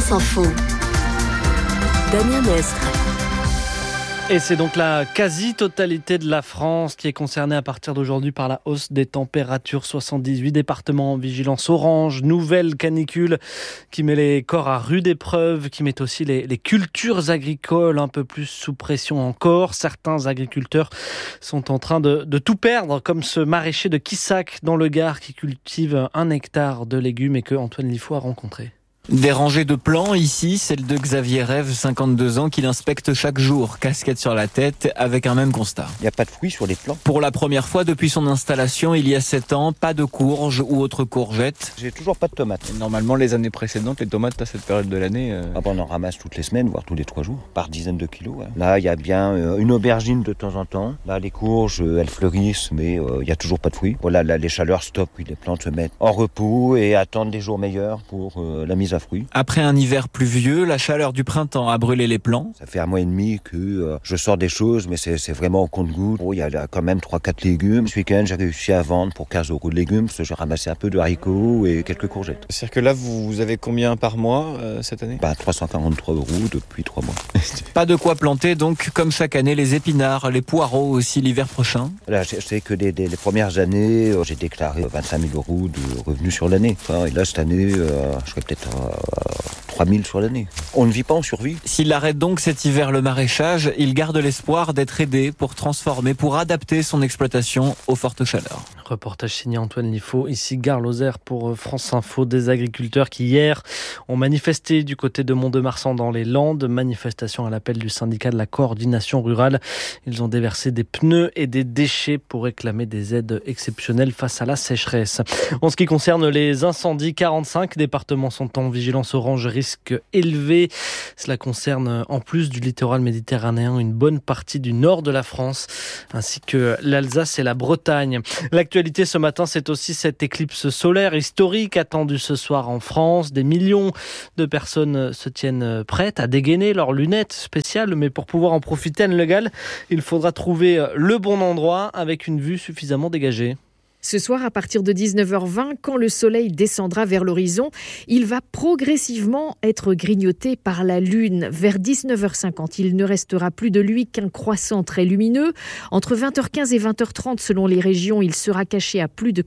France Info. Damien Mestre. Et c'est donc la quasi-totalité de la France qui est concernée à partir d'aujourd'hui par la hausse des températures. 78 départements en vigilance orange, nouvelle canicule qui met les corps à rude épreuve, qui met aussi les cultures agricoles un peu plus sous pression encore. Certains agriculteurs sont en train de tout perdre, comme ce maraîcher de Quissac dans le Gard qui cultive 1 hectare de légumes et que Antoine Liffaut a rencontré. Des rangées de plants ici, celle de Xavier Rêve, 52 ans, qui l'inspecte chaque jour, casquette sur la tête, avec un même constat. Il n'y a pas de fruits sur les plants. Pour la première fois depuis son installation, il y a 7 ans, pas de courges ou autres courgettes. J'ai toujours pas de tomates. Normalement, les années précédentes, les tomates à cette période de l'année... On en ramasse toutes les semaines, voire tous les 3 jours, par dizaines de kilos. Ouais. Là, il y a bien une aubergine de temps en temps. Là, les courges, elles fleurissent, mais il n'y a toujours pas de fruits. Voilà, là, les chaleurs stoppent, puis les plantes se mettent en repos et attendent des jours meilleurs pour la mise à fruit. Après un hiver pluvieux, la chaleur du printemps a brûlé les plants. Ça fait 1 mois et demi que je sors des choses, mais c'est vraiment au compte-gouttes. Il y a là, quand même 3-4 légumes. Ce week-end, j'ai réussi à vendre pour 15 € de légumes, parce que j'ai ramassé un peu de haricots et quelques courgettes. C'est-à-dire que là, vous avez combien par mois cette année ? 343 € depuis 3 mois. Pas de quoi planter, donc, comme chaque année, les épinards, les poireaux aussi l'hiver prochain. Là, je sais que les premières années, j'ai déclaré 25 000 € de revenus sur l'année. Et là, cette année, je serais peut-être 3 000 sur l'année. On ne vit pas en survie. S'il arrête donc cet hiver le maraîchage, il garde l'espoir d'être aidé pour transformer, pour adapter son exploitation aux fortes chaleurs. Reportage signé Antoine Liffaut, ici Gare Lozère pour France Info. Des agriculteurs qui hier ont manifesté du côté de Mont-de-Marsan dans les Landes. Manifestation à l'appel du syndicat de la coordination rurale. Ils ont déversé des pneus et des déchets pour réclamer des aides exceptionnelles face à la sécheresse. En ce qui concerne les incendies, 45 départements sont en vigilance orange risque élevé. Cela concerne en plus du littoral méditerranéen une bonne partie du nord de la France ainsi que l'Alsace et la Bretagne. L'actualité ce matin, c'est aussi cette éclipse solaire historique attendue ce soir en France. Des millions de personnes se tiennent prêtes à dégainer leurs lunettes spéciales, mais pour pouvoir en profiter, Anne Le Gall, il faudra trouver le bon endroit avec une vue suffisamment dégagée. Ce soir, à partir de 19h20, quand le soleil descendra vers l'horizon, il va progressivement être grignoté par la lune. Vers 19h50, il ne restera plus de lui qu'un croissant très lumineux. Entre 20h15 et 20h30, selon les régions, il sera caché à plus de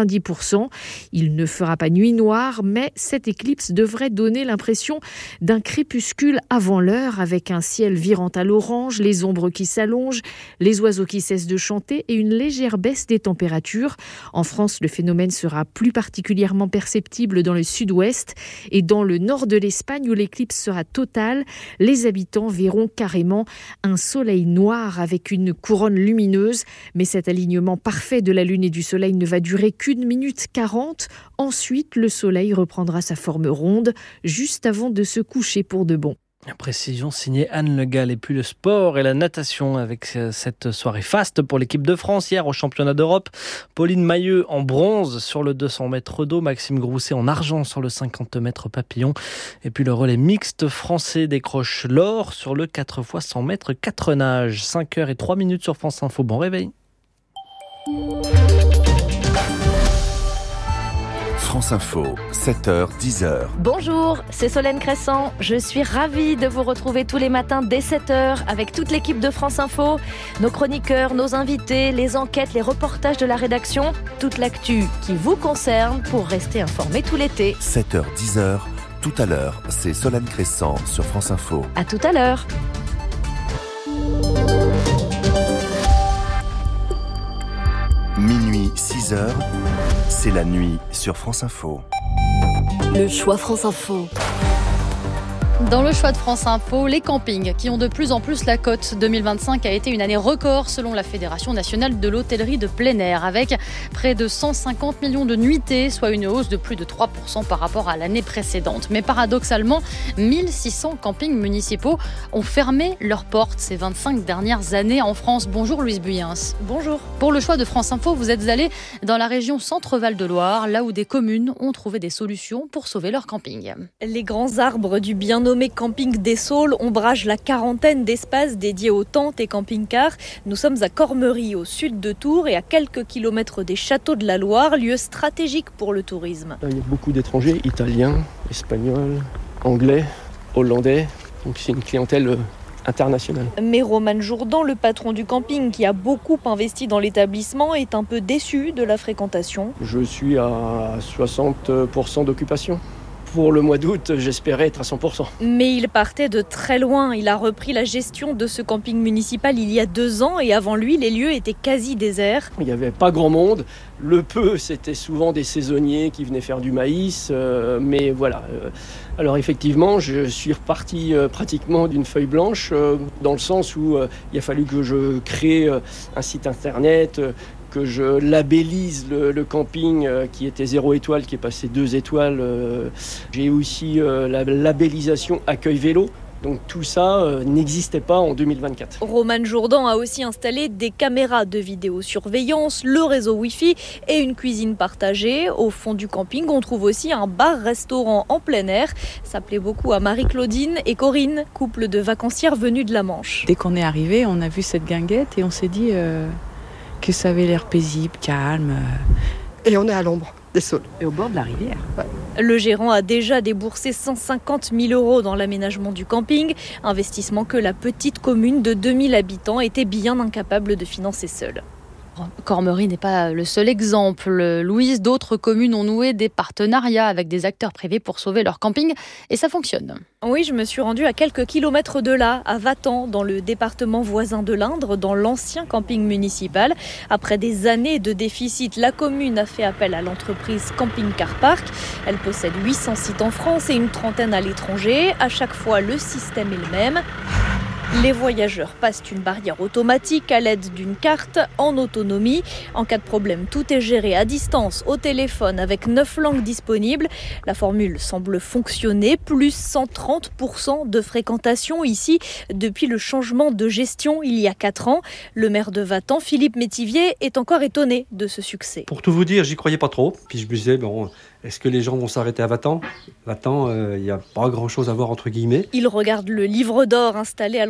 90%. Il ne fera pas nuit noire, mais cette éclipse devrait donner l'impression d'un crépuscule avant l'heure, avec un ciel virant à l'orange, les ombres qui s'allongent, les oiseaux qui cessent de chanter et une légère baisse des températures. En France, le phénomène sera plus particulièrement perceptible dans le sud-ouest et dans le nord de l'Espagne où l'éclipse sera totale. Les habitants verront carrément un soleil noir avec une couronne lumineuse. Mais cet alignement parfait de la lune et du soleil ne va durer qu'1 minute 40. Ensuite, le soleil reprendra sa forme ronde juste avant de se coucher pour de bon. Précision signée Anne Le Gall. Et puis le sport et la natation avec cette soirée faste pour l'équipe de France. Hier au championnat d'Europe, Pauline Mailleux en bronze sur le 200 mètres d'eau, Maxime Grousset en argent sur le 50 mètres papillon. Et puis le relais mixte français décroche l'or sur le 4x100 mètres 4 nages. 5h03 sur France Info. Bon réveil. France Info, 7h, 10h. Bonjour, c'est Solène Crescent. Je suis ravie de vous retrouver tous les matins dès 7h avec toute l'équipe de France Info, nos chroniqueurs, nos invités, les enquêtes, les reportages de la rédaction, toute l'actu qui vous concerne pour rester informé tout l'été. 7h, 10h, tout à l'heure, c'est Solène Crescent sur France Info. À tout à l'heure. Minuit, 6h, c'est la nuit sur France Info. Le choix France Info. Dans le choix de France Info, les campings qui ont de plus en plus la cote. 2025 a été une année record selon la Fédération nationale de l'hôtellerie de plein air, avec près de 150 millions de nuitées, soit une hausse de plus de 3% par rapport à l'année précédente. Mais paradoxalement, 1600 campings municipaux ont fermé leurs portes ces 25 dernières années en France. Bonjour Louise Buyens. Bonjour. Pour le choix de France Info, vous êtes allée dans la région Centre-Val de Loire, là où des communes ont trouvé des solutions pour sauver leur camping. Les grands arbres du bien nommé Camping des Saules ombrage la quarantaine d'espaces dédiés aux tentes et camping-cars. Nous sommes à Cormery, au sud de Tours, et à quelques kilomètres des châteaux de la Loire, lieu stratégique pour le tourisme. Il y a beaucoup d'étrangers, italiens, espagnols, anglais, hollandais, donc c'est une clientèle internationale. Mais Roman Jourdan, le patron du camping qui a beaucoup investi dans l'établissement, est un peu déçu de la fréquentation. Je suis à 60% d'occupation. Pour le mois d'août, j'espérais être à 100%. Mais il partait de très loin. Il a repris la gestion de ce camping municipal il y a 2 ans et avant lui, les lieux étaient quasi déserts. Il n'y avait pas grand monde. Le peu, c'était souvent des saisonniers qui venaient faire du maïs. Mais voilà. Alors effectivement, je suis reparti pratiquement d'une feuille blanche dans le sens où il a fallu que je crée un site internet, que je labellise le camping qui était 0 étoile, qui est passé 2 étoiles. J'ai aussi la labellisation accueil vélo. Donc tout ça n'existait pas en 2024. Roman Jourdan a aussi installé des caméras de vidéosurveillance, le réseau Wi-Fi et une cuisine partagée. Au fond du camping, on trouve aussi un bar-restaurant en plein air. Ça plaît beaucoup à Marie-Claudine et Corinne, couple de vacancières venus de la Manche. Dès qu'on est arrivé, on a vu cette guinguette et on s'est dit que ça avait l'air paisible, calme. Et on est à l'ombre des saules. Et au bord de la rivière. Ouais. Le gérant a déjà déboursé 150 000 € dans l'aménagement du camping, investissement que la petite commune de 2000 habitants était bien incapable de financer seule. Cormery n'est pas le seul exemple. Louise, d'autres communes ont noué des partenariats avec des acteurs privés pour sauver leur camping et ça fonctionne. Oui, je me suis rendue à quelques kilomètres de là, à Vatan, dans le département voisin de l'Indre, dans l'ancien camping municipal. Après des années de déficit, la commune a fait appel à l'entreprise Camping Car Park. Elle possède 800 sites en France et une trentaine à l'étranger. À chaque fois, le système est le même. Les voyageurs passent une barrière automatique à l'aide d'une carte en autonomie. En cas de problème, tout est géré à distance, au téléphone, avec 9 langues disponibles. La formule semble fonctionner, plus 130% de fréquentation ici depuis le changement de gestion il y a 4 ans. Le maire de Vatan, Philippe Métivier, est encore étonné de ce succès. Pour tout vous dire, j'y croyais pas trop. Puis je me disais, bon, est-ce que les gens vont s'arrêter à Vatan ? Vatan, il n'y a pas grand-chose à voir entre guillemets. Il regarde le livre d'or installé à